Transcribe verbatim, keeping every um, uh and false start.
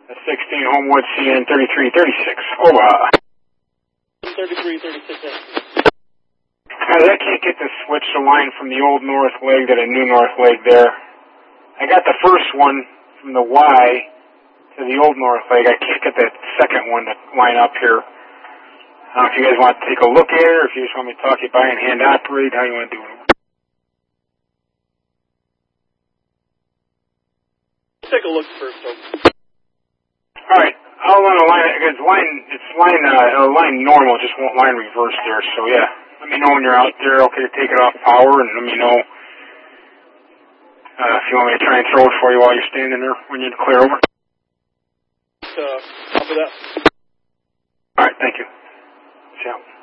A sixteen Homewood C N thirty-three thirty-six. Over. thirty-three thirty-six. Guys, I can't get the switch to line from the old north leg to the new north leg there. I got the first one from the Y to the old north leg. I can't get that second one to line up here. I don't know if you guys want to take a look at it, or if you just want me to talk you by and hand operate, how you want to do it. Take a look first, though. All right, I'll run a line. It's line. It's line. Uh, line normal, just won't line reverse there. So yeah, let me know when you're out there. Okay, to take it off power, and let me know uh, if you want me to try and throw it for you while you're standing there when you clear over. Uh, copy that. All right, thank you. See ya.